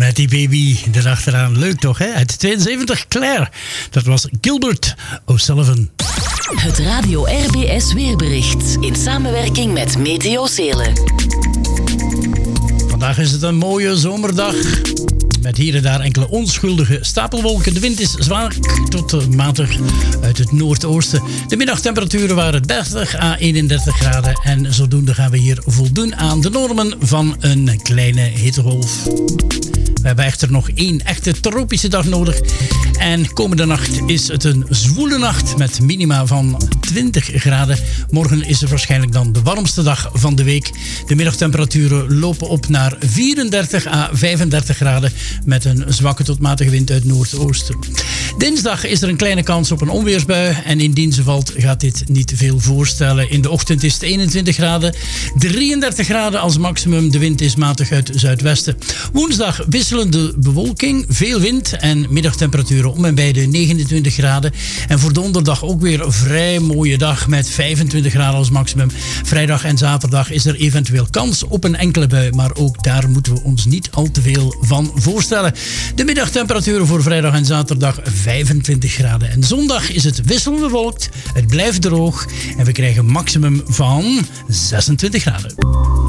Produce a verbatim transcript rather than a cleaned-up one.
Betty Baby erachteraan. Leuk toch, hè? Uit tweeënzeventig, Claire. Dat was Gilbert O'Sullivan. Het Radio R B S Weerbericht in samenwerking met Meteo Selen. Vandaag is het een mooie zomerdag. Met hier en daar enkele onschuldige stapelwolken. De wind is zwak tot matig uit het noordoosten. De middagtemperaturen waren dertig à eenendertig graden. En zodoende gaan we hier voldoen aan de normen van een kleine hittegolf. We hebben echter nog één echte tropische dag nodig. En komende nacht is het een zwoele nacht met minima van twintig graden. Morgen is het waarschijnlijk dan de warmste dag van de week. De middagtemperaturen lopen op naar vierendertig à vijfendertig graden met een zwakke tot matige wind uit noordoosten. Dinsdag is er een kleine kans op een onweersbui en indien ze valt gaat dit niet veel voorstellen. In de ochtend is het eenentwintig graden, drieëndertig graden als maximum. De wind is matig uit zuidwesten. Woensdag wisselende bewolking, veel wind en middagtemperaturen om en bij de negenentwintig graden. En voor donderdag ook weer een vrij mooie dag met vijfentwintig graden als maximum. Vrijdag en zaterdag is er eventueel kans op een enkele bui, maar ook daar moeten we ons niet al te veel van voorstellen. De middagtemperaturen voor vrijdag en zaterdag vijfentwintig graden. En zondag is het wisselend bewolkt, het blijft droog en we krijgen een maximum van zesentwintig graden.